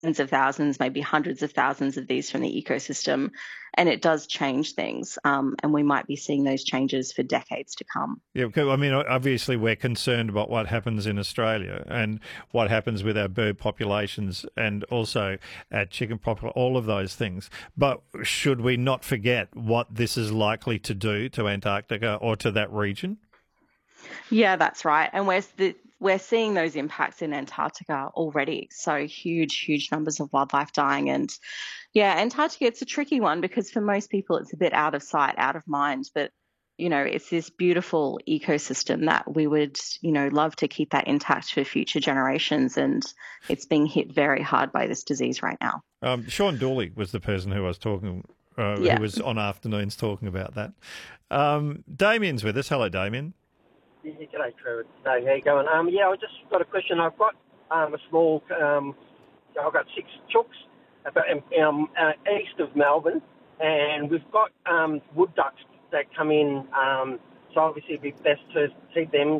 tens of thousands, maybe hundreds of thousands of these from the ecosystem, and it does change things. And we might be seeing those changes for decades to come. Yeah, I mean, obviously we're concerned about what happens in Australia and what happens with our bird populations and also our chicken population, all of those things. But should we not forget what this is likely to do to Antarctica or to that region? Yeah, that's right. And we're seeing those impacts in Antarctica already. So huge numbers of wildlife dying. And yeah, Antarctica, it's a tricky one because for most people it's a bit out of sight, out of mind. But it's this beautiful ecosystem that we would, love to keep that intact for future generations. And it's being hit very hard by this disease right now. Sean Dooley was the person who I was talking, who Yeah. was on Afternoons talking about that. Damien's with us. Hello, Damien. Yeah, g'day, Trevor. Hey, how you going? I just got a question. I've got a small, I've got 6 chooks about east of Melbourne, and we've got wood ducks that come in. So obviously it'd be best to keep them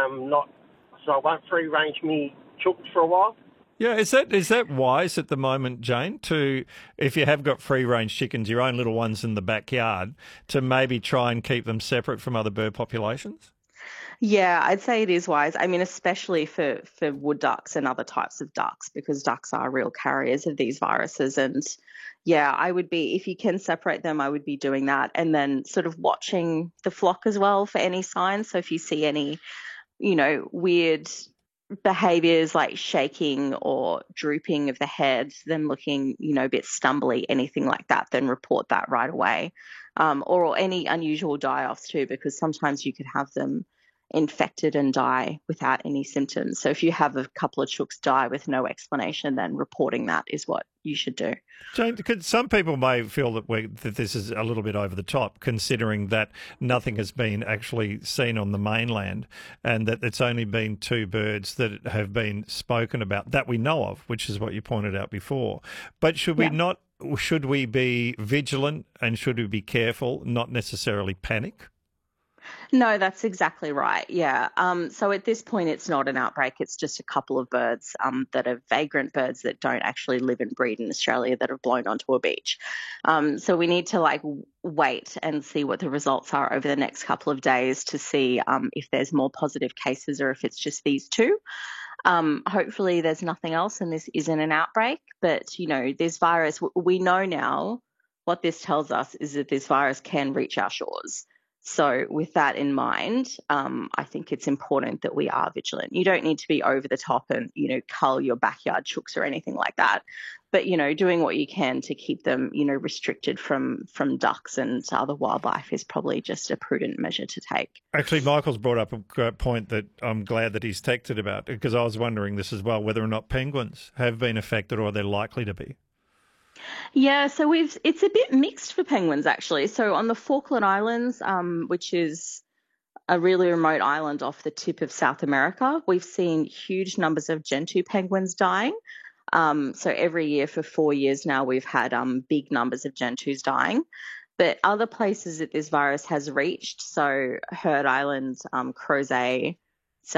so I won't free range me chooks for a while. Yeah, is that wise at the moment, Jane, to, if you have got free range chickens, your own little ones in the backyard, to maybe try and keep them separate from other bird populations? Yeah, I'd say it is wise. I mean, especially for wood ducks and other types of ducks, because ducks are real carriers of these viruses. And yeah, I would be, if you can separate them, I would be doing that. And then sort of watching the flock as well for any signs. So if you see any, weird behaviors like shaking or drooping of the head, them looking, a bit stumbly, anything like that, then report that right away. Or any unusual die-offs too, because sometimes you could have them infected and die without any symptoms. So if you have a couple of chooks die with no explanation, then reporting that is what you should do. Jane, some people may feel that this is a little bit over the top, considering that nothing has been actually seen on the mainland and that it's only been 2 birds that have been spoken about that we know of, which is what you pointed out before. But should we be vigilant and should we be careful, not necessarily panic? No, that's exactly right. Yeah. So at this point, it's not an outbreak. It's just a couple of birds that are vagrant birds that don't actually live and breed in Australia that have blown onto a beach. So we need to wait and see what the results are over the next couple of days to see if there's more positive cases or if it's just these 2. Hopefully there's nothing else and this isn't an outbreak. But, this virus, we know now what this tells us is that this virus can reach our shores. So with that in mind, I think it's important that we are vigilant. You don't need to be over the top and, cull your backyard chooks or anything like that. But, doing what you can to keep them, restricted from ducks and other wildlife is probably just a prudent measure to take. Actually, Michael's brought up a point that I'm glad that he's texted about, because I was wondering this as well, whether or not penguins have been affected or they're likely to be. Yeah, so it's a bit mixed for penguins actually. So on the Falkland Islands, which is a really remote island off the tip of South America, we've seen huge numbers of gentoo penguins dying. So every year for 4 years now, we've had big numbers of gentoos dying. But other places that this virus has reached, so Heard Island, Crozet,